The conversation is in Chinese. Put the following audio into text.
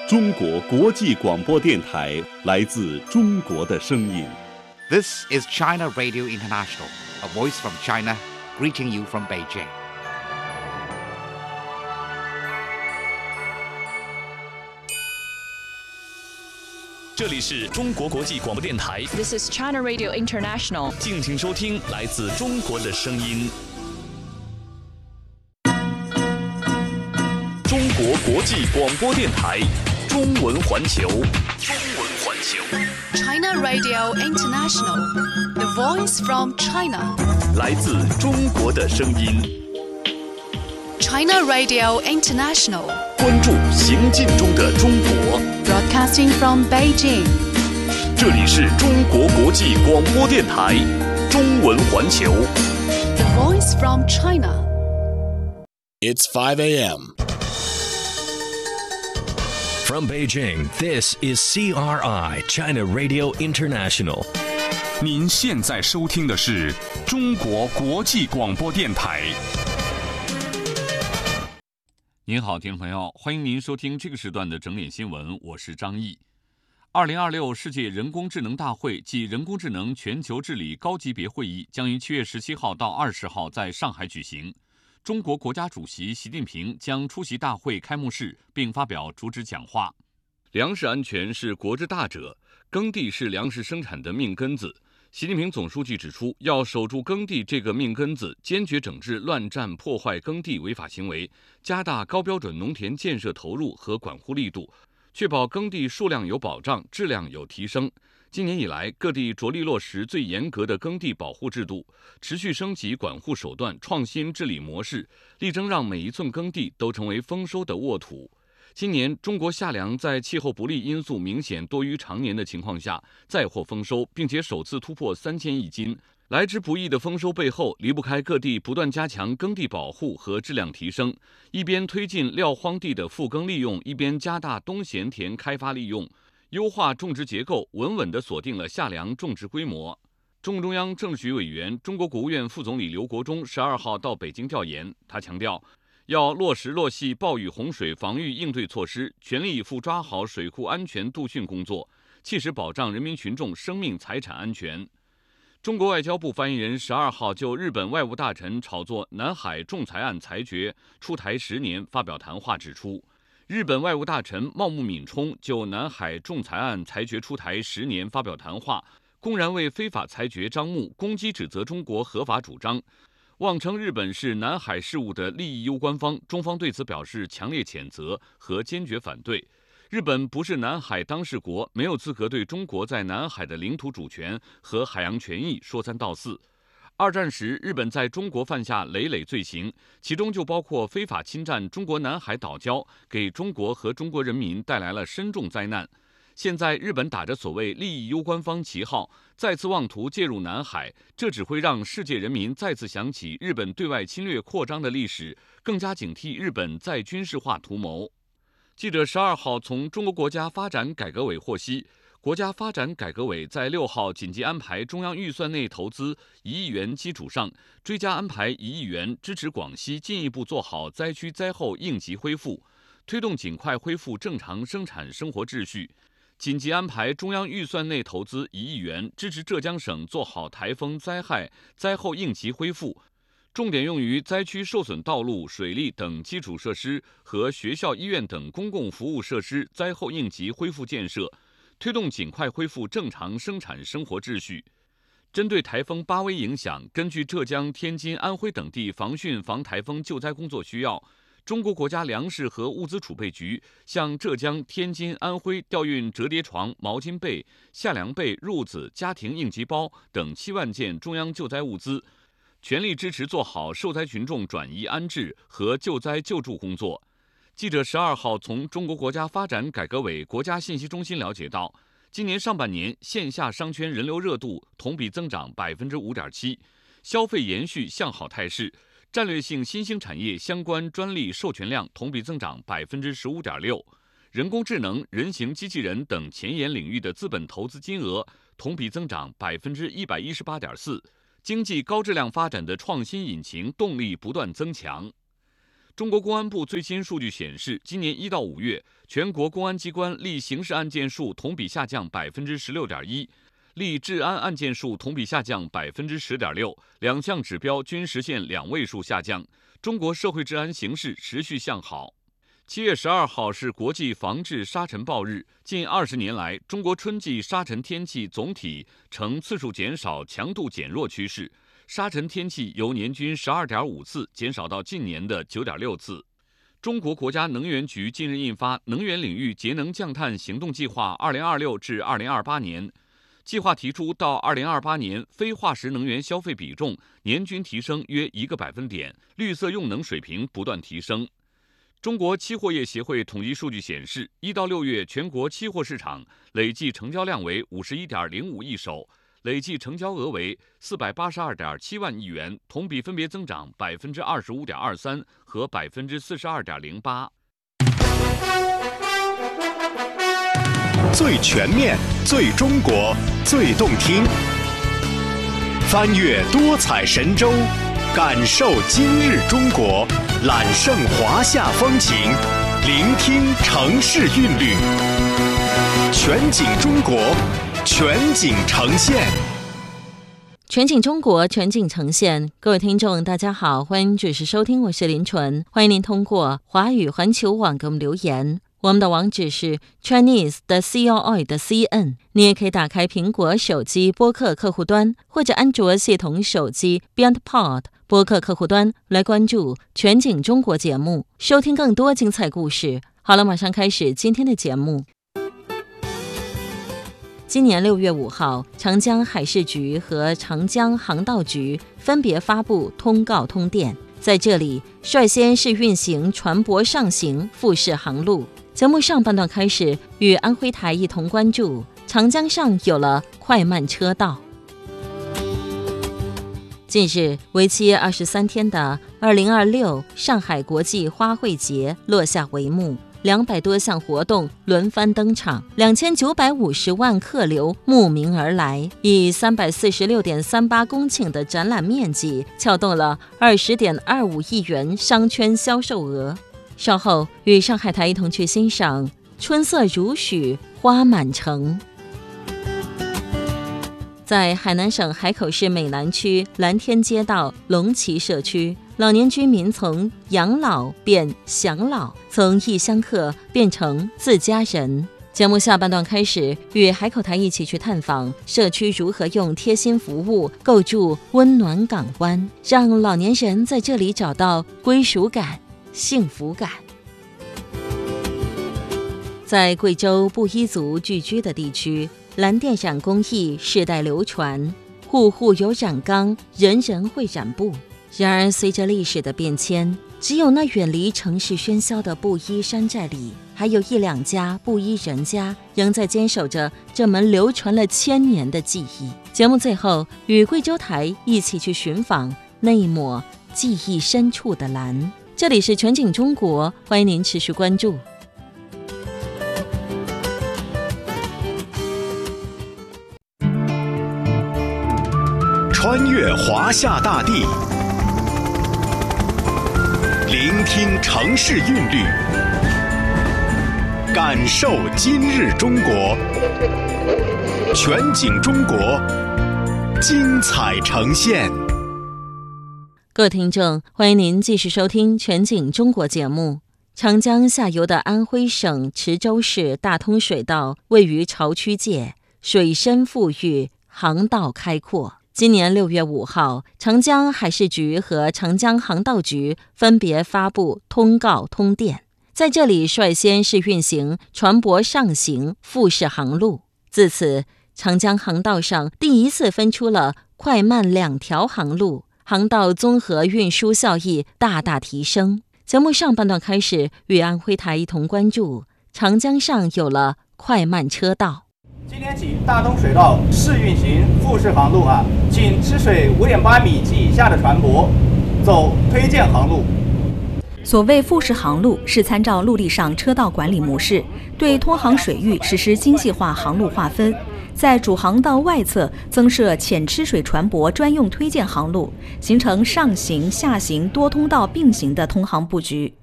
中国国际广播电台，来自中国的声音。 This is China Radio International, a voice from China, greeting you from Beijing. 这里是中国国际广播电台。 This is China Radio International. 敬请收听来自中国的声音。中国国际广播电台，中文环球。中文环球。 China Radio International, the voice from China. 来自中国的声音。 China Radio International. 关注行进中的中国。 Broadcasting from Beijing. 这里是中国国际广播电台，中文环球。 The voice from China. It's 5 a.m. From Beijing, this is CRI, China Radio International. 您现在收听的是中国国际广播电台。 您好，听众朋友，欢迎您收听这个时段的整点新闻，我是张毅。2026世界人工智能大会暨人工智能全球治理高级别会议将于7月17号到20号在上海举行。中国国家主席习近平将出席大会开幕式并发表主旨讲话。粮食安全是国之大者，耕地是粮食生产的命根子。习近平总书记指出，要守住耕地这个命根子，坚决整治乱占破坏耕地违法行为，加大高标准农田建设投入和管护力度，确保耕地数量有保障，质量有提升。今年以来，各地着力落实最严格的耕地保护制度，持续升级管护手段，创新治理模式，力争让每一寸耕地都成为丰收的沃土。今年，中国夏粮在气候不利因素明显多于常年的情况下，再获丰收，并且首次突破3000亿斤。来之不易的丰收背后，离不开各地不断加强耕地保护和质量提升，一边推进撂荒地的复耕利用，一边加大冬闲田开发利用，优化种植结构，稳稳地锁定了夏粮种植规模。中共中央政治局委员、中国国务院副总理刘国中12号到北京调研，他强调，要落实落细暴雨洪水防御应对措施，全力以赴抓好水库安全度汛工作，切实保障人民群众生命财产安全。中国外交部发言人12号就日本外务大臣炒作南海仲裁案裁决出台10年发表谈话，指出，日本外务大臣茂木敏充就南海仲裁案裁决出台10年发表谈话，公然为非法裁决张目，攻击指责中国合法主张，妄称日本是南海事务的利益攸关方，中方对此表示强烈谴责和坚决反对。日本不是南海当事国，没有资格对中国在南海的领土主权和海洋权益说三道四。二战时，日本在中国犯下累累罪行，其中就包括非法侵占中国南海岛礁，给中国和中国人民带来了深重灾难。现在日本打着所谓利益攸关方旗号，再次妄图介入南海，这只会让世界人民再次想起日本对外侵略扩张的历史，更加警惕日本再军事化图谋。记者12号从中国国家发展改革委获悉，国家发展改革委在6号紧急安排中央预算内投资1亿元基础上，追加安排1亿元，支持广西进一步做好灾区灾后应急恢复，推动尽快恢复正常生产生活秩序。紧急安排中央预算内投资1亿元，支持浙江省做好台风灾害灾后应急恢复，重点用于灾区受损道路、水利等基础设施和学校、医院等公共服务设施灾后应急恢复建设，推动尽快恢复正常生产生活秩序。针对台风巴威影响，根据浙江、天津、安徽等地防汛防台风救灾工作需要，中国国家粮食和物资储备局向浙江、天津、安徽调运折叠床、毛巾被、夏粮被、褥子、家庭应急包等7万件中央救灾物资，全力支持做好受灾群众转移安置和救灾救助工作。记者12号从中国国家发展改革委国家信息中心了解到，今年上半年线下商圈人流热度同比增长5.7%，消费延续向好态势。战略性新兴产业相关专利授权量同比增长15.6%，人工智能、人形机器人等前沿领域的资本投资金额同比增长118.4%，经济高质量发展的创新引擎动力不断增强。 中国公安部最新数据显示，今年1到5月，全国公安机关立刑事案件数同比下降16.1%，立治安案件数同比下降10.6%，两项指标均实现2位数下降。中国社会治安形势持续向好。7月12号是国际防治沙尘暴日。近20年来，中国春季沙尘天气总体呈次数减少、强度减弱趋势。沙尘天气由年均12.5次减少到近年的9.6次。中国国家能源局近日印发《能源领域节能降碳行动计划（2026至2028年）》，计划提出到2028年，非化石能源消费比重年均提升约1个百分点，绿色用能水平不断提升。中国期货业协会统计数据显示，1到6月全国期货市场累计成交量为51.05亿手，累计成交额为482.7万亿元，同比分别增长25.23%和42.08%。 最全面、最中国、最动听，翻越多彩神州，感受今日中国，揽胜华夏风情，聆听城市韵律，全景中国，全景呈现。 全景中国，全景呈现。各位听众大家好，欢迎准时收听，我是林纯。欢迎您通过华语环球网给我们留言，我们的网址是 Chinese 的 CRI 的 CN。 你也可以打开苹果手机播客客户端或者安卓系统手机 BeyondPod 播客客户端来关注全景中国节目，收听更多精彩故事。好了，马上开始今天的节目。今年6月5号，长江海事局和长江航道局分别发布通告通电，在这里率先试运行船舶上行复式航路。节目上半段开始，与安徽台一同关注长江上有了快慢车道。近日，为期23天的2026上海国际花卉节落下帷幕。200多项活动轮番登场，2950万客流慕名而来，以346.38公顷的展览面积撬动了20.25亿元商圈销售额。稍后与上海台一同去欣赏春色如许，花满城。在海南省海口市美南区蓝天街道龙旗社区，老年居民从养老变享老，从异乡客变成自家人。节目下半段开始，与海口台一起去探访社区如何用贴心服务构筑温暖港湾，让老年人在这里找到归属感、幸福感。在贵州布依族聚居的地区，蓝靛染工艺世代流传，户户有染缸，人人会染布。然而随着历史的变迁，只有那远离城市喧嚣的布依山寨里，还有1、2家布依人家仍在坚守着这门流传了1000年的技艺。节目最后与贵州台一起去寻访那一抹记忆深处的蓝。这里是全景中国，欢迎您持续关注。 穿越华夏大地，聆听城市韵律，感受今日中国，全景中国，精彩呈现。 各位听众，欢迎您继续收听全景中国节目。长江下游的安徽省池州市大通水道位于潮区界，水深富裕，航道开阔。今年6月5号，长江海事局和长江航道局分别发布通告通电，在这里率先试运行船舶上行复式航路。自此，长江航道上第一次分出了快慢2条航路，航道综合运输效益大大提升。节目上半段开始，与安徽台一同关注长江上有了快慢车道。 今天起，大通水道试运行复式航路请吃水5.8米及以下的船舶走推荐航路。 所谓复式航路是参照陆地上车道管理模式，对通航水域实施精细化航路划分， 在主航道外侧增设浅吃水船舶专用推荐航路，形成上行、下行多通道并行的通航布局。